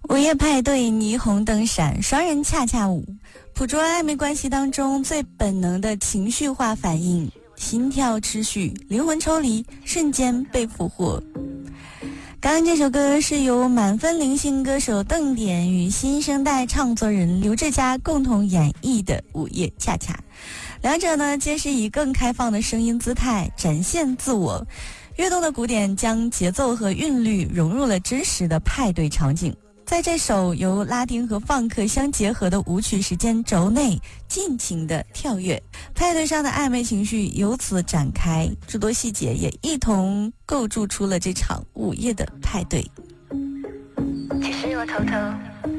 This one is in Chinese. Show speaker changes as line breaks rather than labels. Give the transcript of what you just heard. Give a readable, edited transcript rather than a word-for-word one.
午夜派对，霓虹灯闪，双人恰恰舞，捕捉暧昧关系当中最本能的情绪化反应，心跳持续，灵魂抽离，瞬间被俘获。刚刚这首歌是由满分灵性歌手邓典与新生代唱作人刘志佳共同演绎的《午夜恰恰》，两者呢皆是以更开放的声音姿态展现自我。跃动的鼓点将节奏和韵律融入了真实的派对场景，在这首由拉丁和放克相结合的舞曲时间轴内尽情的跳跃，派对上的暧昧情绪由此展开，诸多细节也一同构筑出了这场午夜的派对。
其实我偷偷